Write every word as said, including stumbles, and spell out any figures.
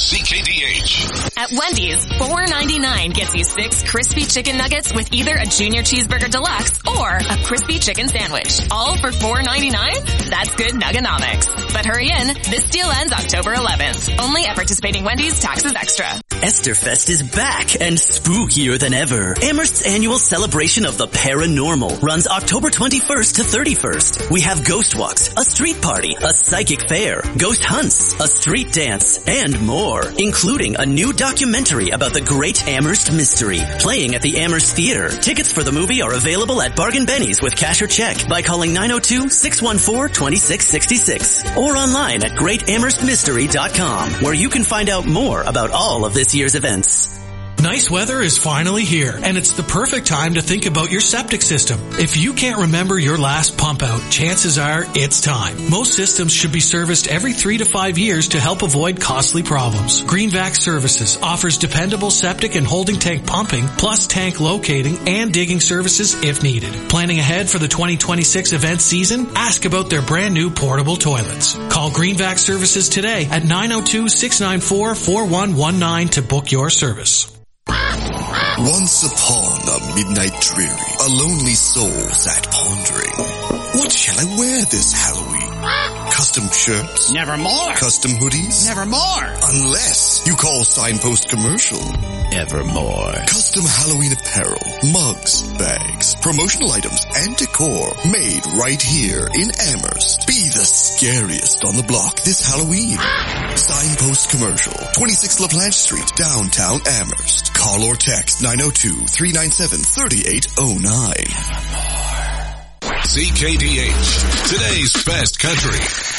C K D H. At Wendy's, four ninety-nine gets you six crispy chicken nuggets with either a Junior Cheeseburger Deluxe or a crispy chicken sandwich. All for four ninety-nine? That's good nuggonomics. But hurry in, this deal ends October eleventh. Only at participating Wendy's, taxes extra. Esterfest is back and spookier than ever. Amherst's annual celebration of the paranormal runs October twenty-first to thirty-first. We have ghost walks, a street party, a psychic fair, ghost hunts, a street dance, and more, including a new documentary about the Great Amherst Mystery, playing at the Amherst Theater. Tickets for the movie are available at Bargain Benny's with cash or check by calling nine oh two, six one four, two six six six or online at great amherst mystery dot com, where you can find out more about all of this year's events. Nice weather is finally here, and it's the perfect time to think about your septic system. If you can't remember your last pump out, chances are it's time. Most systems should be serviced every three to five years to help avoid costly problems. Greenvac Services offers dependable septic and holding tank pumping, plus tank locating and digging services if needed. Planning ahead for the twenty twenty-six event season? Ask about their brand new portable toilets. Call Greenvac Services today at nine oh two, six nine four, four one one nine to book your service. Once upon a midnight dreary, a lonely soul sat pondering. What shall I wear this Halloween? Custom shirts? Nevermore. Custom hoodies? Nevermore. Unless you call Signpost Commercial. Evermore. Custom Halloween apparel, mugs, bags, promotional items, and decor made right here in Amherst. Be the scariest on the block this Halloween. Signpost Commercial, twenty-six LaPlanche Street, downtown Amherst. Call or text nine oh two, three nine seven, three eight oh nine. C K D H, today's best country.